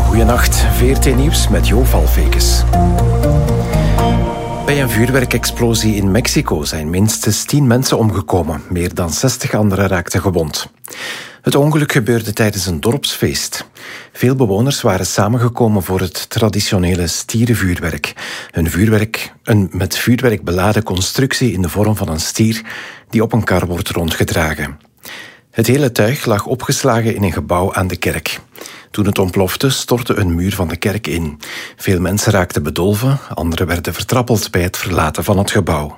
Goedenacht, VRT Nieuws met Jo Valfekes. Bij een vuurwerkexplosie in Mexico zijn minstens 10 mensen omgekomen. Meer dan 60 anderen raakten gewond. Het ongeluk gebeurde tijdens een dorpsfeest. Veel bewoners waren samengekomen voor het traditionele stierenvuurwerk. Een met vuurwerk beladen constructie in de vorm van een stier die op een kar wordt rondgedragen. Het hele tuig lag opgeslagen in een gebouw aan de kerk. Toen het ontplofte, stortte een muur van de kerk in. Veel mensen raakten bedolven, anderen werden vertrappeld bij het verlaten van het gebouw.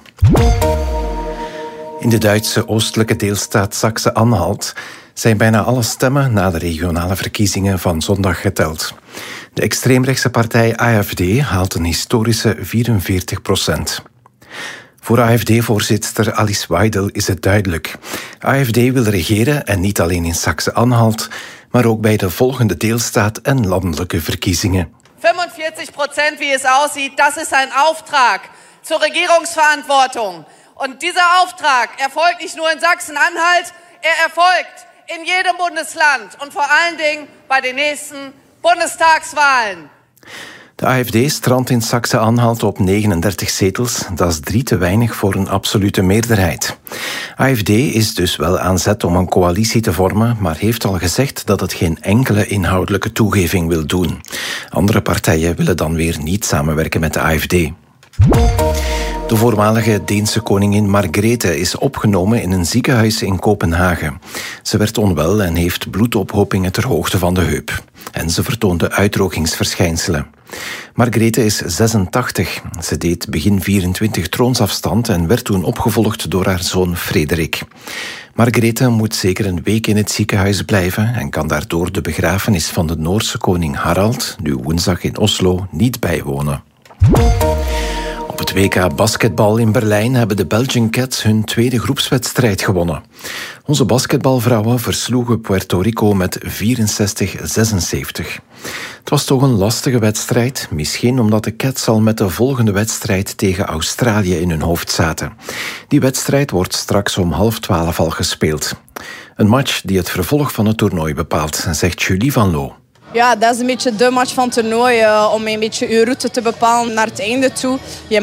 In de Duitse oostelijke deelstaat Saxe-Anhalt zijn bijna alle stemmen na de regionale verkiezingen van zondag geteld. De extreemrechtse partij AfD haalt een historische 44%. Voor AfD-voorzitter Alice Weidel is het duidelijk. AfD wil regeren en niet alleen in Saxe-Anhalt, maar ook bij de volgende deelstaat en landelijke verkiezingen. 45%, wie es aussieht, das ist ein Auftrag zur Regierungsverantwortung. Und dieser Auftrag erfolgt nicht nur in Sachsen-Anhalt, er erfolgt in jedem Bundesland und vor allen Dingen bei den nächsten Bundestagswahlen. De AfD strandt in Saxe-Anhalt op 39 zetels. Dat is 3 te weinig voor een absolute meerderheid. AfD is dus wel aan zet om een coalitie te vormen, maar heeft al gezegd dat het geen enkele inhoudelijke toegeving wil doen. Andere partijen willen dan weer niet samenwerken met de AfD. De voormalige Deense koningin Margrethe is opgenomen in een ziekenhuis in Kopenhagen. Ze werd onwel en heeft bloedophopingen ter hoogte van de heup. En ze vertoonde uitdrogingsverschijnselen. Margrethe is 86. Ze deed begin 24 troonsafstand en werd toen opgevolgd door haar zoon Frederik. Margrethe moet zeker een week in het ziekenhuis blijven en kan daardoor de begrafenis van de Noorse koning Harald, nu woensdag in Oslo, niet bijwonen. Op het WK basketbal in Berlijn hebben de Belgian Cats hun tweede groepswedstrijd gewonnen. Onze basketbalvrouwen versloegen Puerto Rico met 64-76. Het was toch een lastige wedstrijd, misschien omdat de Cats al met de volgende wedstrijd tegen Australië in hun hoofd zaten. Die wedstrijd wordt straks om 11:30 al gespeeld. Een match die het vervolg van het toernooi bepaalt, zegt Julie van Loo. Ja, dat is een beetje de match van het toernooi om een beetje je route te bepalen naar het einde toe.